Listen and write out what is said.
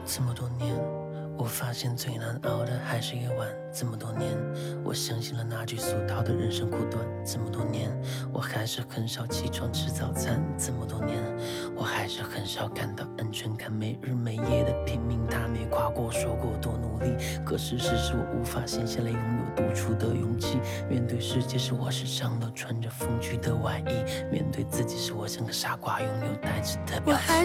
这么多年，我发现最难熬的还是夜晚。这么多年，我相信了那句俗套的人生苦短。这么多年，我还是很少起床吃早餐。这么多年，我还是很少感到安全感。没日没夜的拼命，他没夸过说过多努力。可是事实我无法闲下来拥有独处的勇气。面对世界时，我时常都穿着风趣的外衣。面对自己时，我像个傻瓜，拥有呆滞的表情。